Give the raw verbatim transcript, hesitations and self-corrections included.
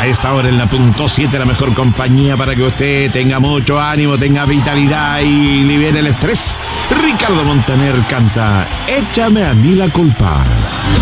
A esta hora en la punto siete, la mejor compañía para que usted tenga mucho ánimo, tenga vitalidad y libere el estrés. Ricardo Montaner canta Échame a mí la culpa.